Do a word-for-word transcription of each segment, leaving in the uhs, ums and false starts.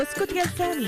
اسكت يا لساني.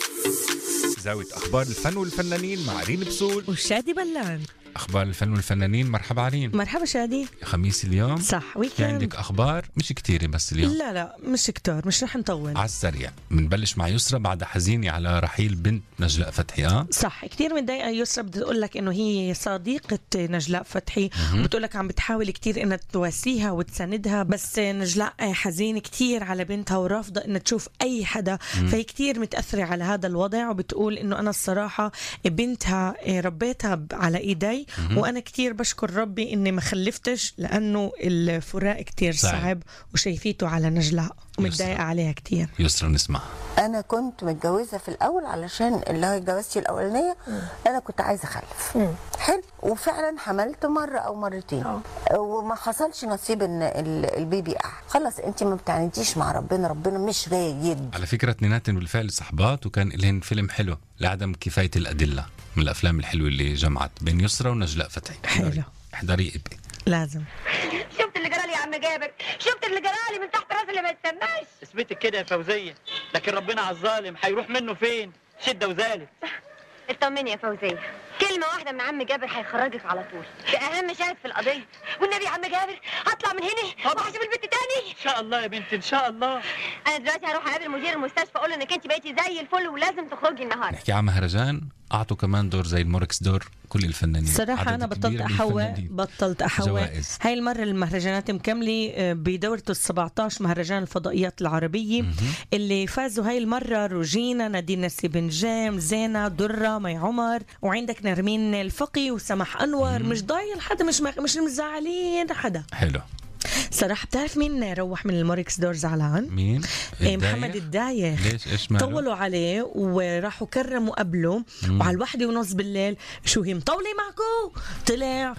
زاوية أخبار الفن والفنانين مع رين بسول وشادي بلان. أخبار الفن والفنانين. مرحبا عرين. مرحبا شادي. خميس اليوم صح في ويكند. عندك أخبار مش كتيرة بس اليوم. لا لا مش كتار، مش رح نطول. على السريع بنبلش مع يسرا بعد حزينة على رحيل بنت نجلاء فتحي. اه صح كتير متضايقة يسرا، بدي أقول لك إنه هي صديقة نجلاء فتحي، بتقول لك عم بتحاول كتير إنها تواسيها وتساندها، بس نجلاء حزينة كتير على بنتها ورافضة إنها تشوف أي حدا. مم. فهي كتير متأثرة على هذا الوضع، وبتقول إنه أنا الصراحة بنتها ربيتها على إيدي، مم. وأنا كتير بشكر ربي إني ما خلفتش، لأنه الفراق كتير صعب, صعب وشايفيته على نجلاء ومتضايقة عليها كتير. يسرا نسمع. انا كنت متجوزه في الاول علشان اللي هي جوازتي الاولانيه انا كنت عايزه اخلف. مم. حلو، وفعلا حملت مره او مرتين. أوه. وما حصلش نصيب ان البيبي قاعد. خلاص انت ما بتعنديش مع ربنا، ربنا مش رايد. على فكره اتنيناتن بالفعل صحبات، وكان لهن فيلم حلو لعدم كفايه الادله، من الافلام الحلوه اللي جمعت بين يسرا ونجلاء فتحي. حلو، احضري ابي لازم. شفت اللي جرالي يا عم جابر؟ شفت اللي جرالي من تحت راس اللي ما يتسماش؟ اثبتك كده يا فوزيه، لكن ربنا على الظالم هيروح منه فين؟ شده وزالت. اطمني يا فوزيه، كلمه واحده من عم جابر هيخرجك على طول. ده اهم شاهد في القضيه. والنبي يا عم جابر هطلع من هنا وهشوف البنت تاني ان شاء الله يا بنت ان شاء الله. انا دلوقتي هروح اقابل مدير المستشفى اقول له انك انت بقيتي زي الفل ولازم تخرجي النهارده. نحكي عن مهرجان اعطوا كمان دور زي الموركس دور كل الفنانين. صراحة أنا بطلت أحوى بطلت أحوى هاي المرة المهرجانات مكملة بدورته السبعتاش مهرجان الفضائيات العربية. م- اللي فازوا هاي المرة روجينا، نادين نسيبنجام، زينة، درة، مي عمر، وعندك نرمين الفقي وسمح أنور. م- مش ضايل حدا، مش مش مزعلين حدا. حلو. صراحة بتعرف مين روح من الموركس دور زعلان؟ مين؟ إيه محمد الدايخ. ليش؟ إيش ماله؟ طولوا عليه وراحوا كرموا قبله، وعلى الواحدة ونص بالليل شو هي مطولة معكو؟ طلع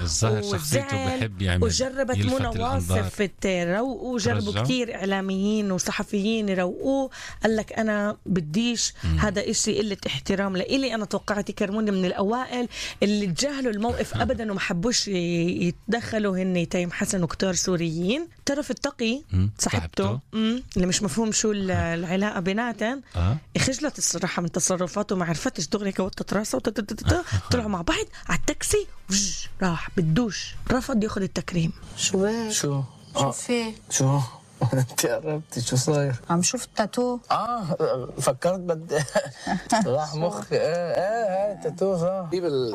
وزعل وجربت منى واصف تروقوا، وجربوا كتير إعلاميين وصحفيين يروقوه. قال لك أنا بديش مم. هذا إشي قلة احترام لإلي. أنا توقعت يكرموني من الأوائل اللي تجاهلوا الموقف أبدا وما حبوش يتدخلوا هن تيم حسن وكتار سوري. طرف التقي صاحبته اللي مش مفهوم شو العلاقة بيناتن. أه؟ خجلت الصراحة من تصرفاته، ما عرفتش دغري كوتت راسه طلعوا مع بعض على التاكسي، راح بدوش رفض ياخذ التكريم. شو بك؟ شو؟ شو في؟ شو؟ انت قربتي، شو صاير؟ عم شوف التاتو. اه فكرت بدي راح مخي. ايه ايه ايه تاتو صح.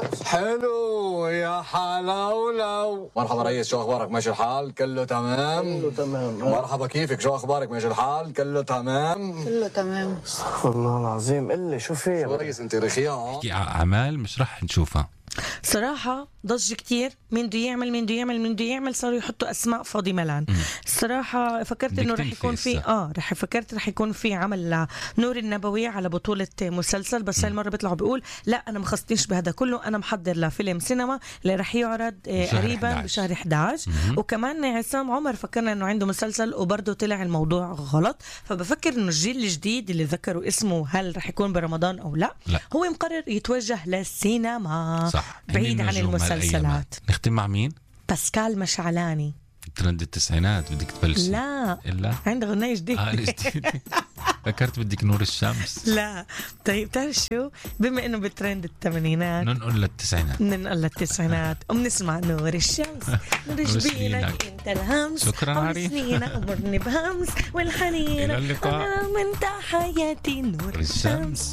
حلو يا حلاولو. مرحبا ريس، شو اخبارك؟ ماشي الحال؟ كله تمام؟ كله تمام. مرحبا، كيفك؟ شو اخبارك؟ ماشي الحال؟ كله تمام؟ كله تمام. استغفر الله العظيم. قلي شو في يا ريس؟ انت رخيان. في اعمال مش رح نشوفها صراحة. ضج كتير، مين بده يعمل مين بده يعمل مين بده يعمل صاروا يحطوا أسماء فاضي ملان. الصراحة فكرت إنه رح يكون في آه رح فكرت رح يكون في عمل نور النبوي على بطولة مسلسل، بس هاي المرة بيطلعوا بيقول لا أنا ما خصنيش بهذا كله، أنا محضر لفيلم سينما اللي رح يعرض قريبا بشهر إحدى عشر. وكمان عصام عمر فكرنا إنه عنده مسلسل وبرضه طلع الموضوع غلط، فبفكر إنه الجيل الجديد اللي ذكروا اسمه هل رح يكون برمضان أو لا, لا. هو مقرر يتوجه للسينما. صح. بعيد عن المسلسلات. نختم مع مين؟ باسكال مشعلاني، ترند التسعينات. بدك تبلش؟ لا إلا عنده غنية جديدة. آه جديد. فكرت بدك نور الشمس. لا طيب تعرف شو، بما انه بترند الثمانينات ننقل للتسعينات ننقل للتسعينات وبنسمع نور الشمس. نور جبينك انت الهمس. شكرا عريف. سنينة امرني بهمس والحنين الى اللقاء من حياتي نور الشمس.